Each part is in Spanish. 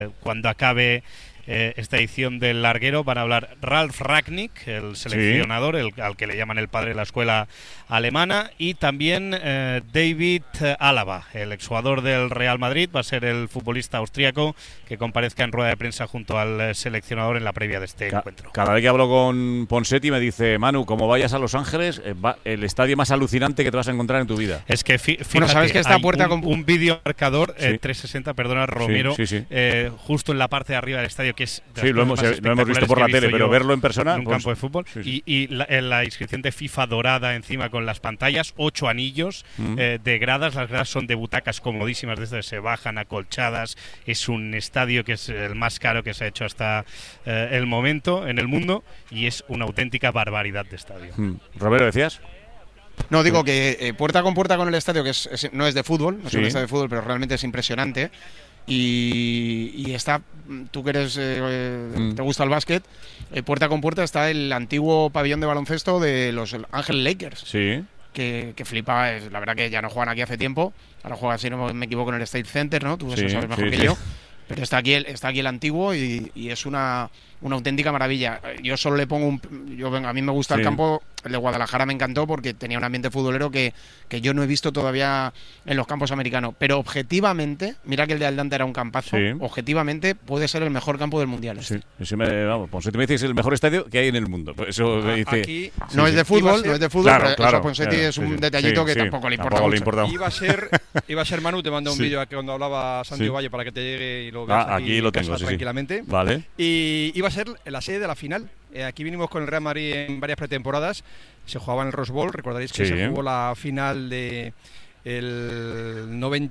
Cuando acabe esta edición del larguero van a hablar Ralf Rangnick, el seleccionador, al que le llaman el padre de la escuela alemana, y también David Alaba, el exjugador del Real Madrid. Va a ser el futbolista austríaco que comparezca en rueda de prensa junto al seleccionador en la previa de este encuentro. Cada vez que hablo con Ponseti me dice: Manu, como vayas a Los Ángeles, el estadio más alucinante que te vas a encontrar en tu vida. Es que fíjate, bueno, sabes que esta puerta un vídeo marcador 360, perdona, Romero, justo en la parte de arriba del estadio, que es lo hemos visto por la tele, pero verlo en persona en un campo de fútbol. Y la inscripción de FIFA dorada encima con las pantallas, 8 anillos de gradas. Las gradas son de butacas comodísimas, desde se bajan acolchadas. Es un estadio que es el más caro que se ha hecho hasta el momento en el mundo, y es una auténtica barbaridad de estadio. Romero, ¿decías? No, digo que puerta con puerta con el estadio, que no es de fútbol, no es un estadio de fútbol, pero realmente es impresionante. Y está, tú que eres te gusta el básquet, puerta con puerta está el antiguo pabellón de baloncesto de los Ángeles Lakers. Sí. Que flipaba, la verdad que ya no juegan aquí hace tiempo, ahora juegan, si no me equivoco, en el State Center, ¿no? Tú eso sabes mejor que yo. Pero está aquí el antiguo y es una auténtica maravilla. Yo solo le pongo a mí me gusta el campo. El de Guadalajara me encantó porque tenía un ambiente futbolero que yo no he visto todavía en los campos americanos. Pero objetivamente, mira que el de Atlanta era un campazo, objetivamente puede ser el mejor campo del mundial. Ponseti me dice que es el mejor estadio que hay en el mundo. Eso me dice. Aquí, no es de fútbol, claro, pero Ponseti es un detallito que tampoco le importa mucho. Iba a ser Manu, te manda un vídeo aquí cuando hablaba Santiago Valle para que te llegue y lo veas aquí lo tengo, tranquilamente. Vale. Y iba a ser la sede de la final. Aquí vinimos con el Real Madrid en varias pretemporadas. Se jugaba en el Rose Bowl. Recordaréis que se jugó la final de el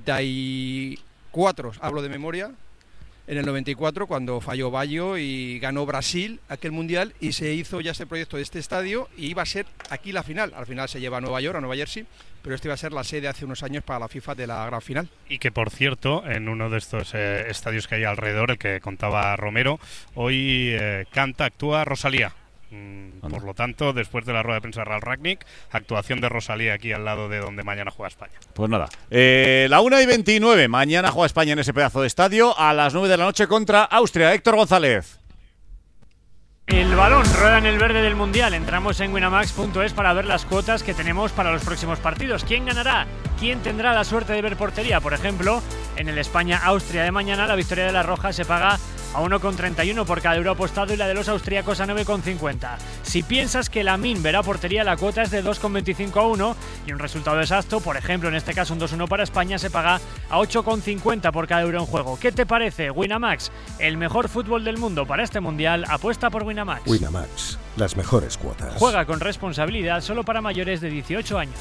94, hablo de memoria. En el 94, cuando falló Baggio y ganó Brasil aquel mundial, y se hizo ya este proyecto de este estadio, y iba a ser aquí la final. Al final se lleva a Nueva York, a Nueva Jersey, pero este iba a ser la sede hace unos años para la FIFA de la gran final. Y que, por cierto, en uno de estos estadios que hay alrededor, el que contaba Romero, hoy actúa Rosalía. Por lo tanto, después de la rueda de prensa de Ralf Rangnick, actuación de Rosalía aquí al lado de donde mañana juega España. Pues nada, la 1:29, mañana juega España en ese pedazo de estadio a las 9 de la noche contra Austria. Héctor González. El balón rueda en el verde del Mundial. Entramos en winamax.es para ver las cuotas que tenemos para los próximos partidos. ¿Quién ganará? ¿Quién tendrá la suerte de ver portería? Por ejemplo, en el España-Austria de mañana, la victoria de la Roja se paga a 1,31 por cada euro apostado y la de los austríacos a 9,50. Si piensas que Lamine verá portería, la cuota es de 2,25 a 1 y un resultado exacto, por ejemplo, en este caso un 2-1 para España, se paga a 8,50 por cada euro en juego. ¿Qué te parece? Winamax, el mejor fútbol del mundo para este Mundial, apuesta por Winamax. Winamax, las mejores cuotas. Juega con responsabilidad, solo para mayores de 18 años.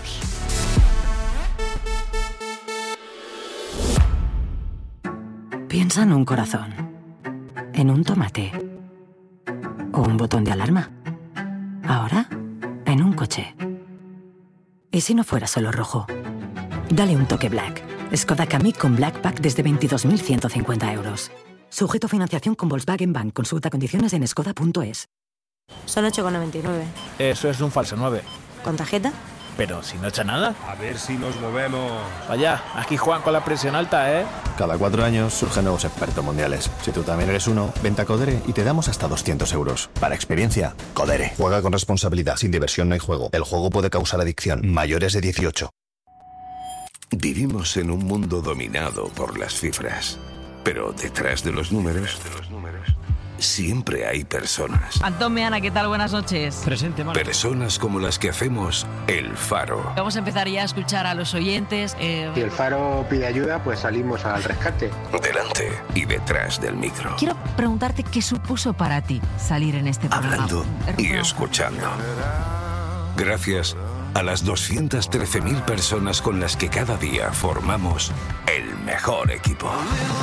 Piensa en un corazón, en un tomate o un botón de alarma. Ahora, en un coche. ¿Y si no fuera solo rojo? Dale un toque Black. Skoda Kamiq con Black Pack desde 22.150 euros. Sujeto a financiación con Volkswagen Bank. Consulta condiciones en skoda.es. Son 8,99. Eso es un falso 9. ¿Con tarjeta? Pero si no echa nada. A ver si nos movemos. Vaya, aquí juegan con la presión alta, ¿eh? Cada 4 años surgen nuevos expertos mundiales. Si tú también eres uno, vente a Codere y te damos hasta 200 euros. Para experiencia, Codere. Juega con responsabilidad. Sin diversión no hay juego. El juego puede causar adicción. Mayores de 18. Vivimos en un mundo dominado por las cifras. Pero detrás de los números, siempre hay personas. Antón Meana, ¿qué tal? Buenas noches. Presente, Mara. Personas como las que hacemos El Faro. Vamos a empezar ya a escuchar a los oyentes. Si El Faro pide ayuda, pues salimos al rescate. Delante y detrás del micro. Quiero preguntarte qué supuso para ti salir en este programa. Hablando y escuchando. Gracias a las 213.000 personas con las que cada día formamos el mejor equipo.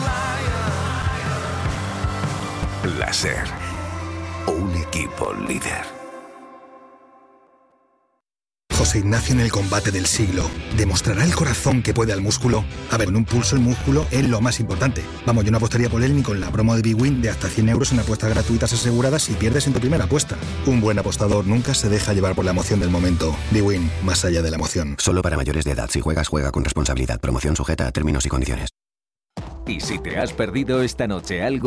La SER, un equipo líder. José Ignacio en el combate del siglo. ¿Demostrará el corazón que puede al músculo? A ver, en un pulso el músculo es lo más importante. Vamos, yo no apostaría por él ni con la promo de BWin de hasta 100 euros en apuestas gratuitas aseguradas si pierdes en tu primera apuesta. Un buen apostador nunca se deja llevar por la emoción del momento. BWin, más allá de la emoción. Solo para mayores de edad. Si juegas, juega con responsabilidad. Promoción sujeta a términos y condiciones. Y si te has perdido esta noche algo